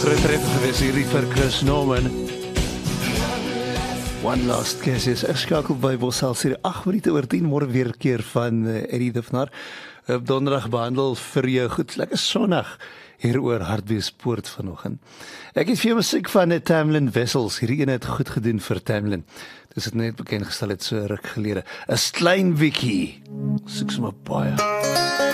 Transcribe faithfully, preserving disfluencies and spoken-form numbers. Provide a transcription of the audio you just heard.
Groot treffer gewees hierdie vir Chris Norman. One Last Kiss is skakel by Bosal hier agt minute oor tien, môre weer keer van uh, Eddie Dufnar. Op donderdag behandel vir jou goed lekker sonnig hier oor Hartbeespoort vanoggend. Ek het vir jou musiek van uh, Tamlin Wessels. Hierdie een het goed gedoen vir Tamlin. Dis het net bekend gestel het so ruk gelede. 'n klein bietjie. Soek sommer baie.